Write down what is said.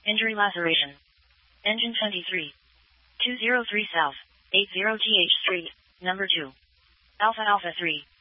Injury laceration. Engine 23. 203 South. 80 TH Street. Number 2. Alpha Alpha 3.